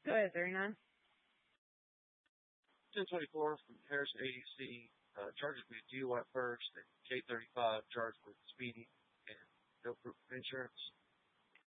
Go ahead, 39. 1024 from Harrison ADC. Charges me DUI first, and K35 charged with speeding and no proof of insurance.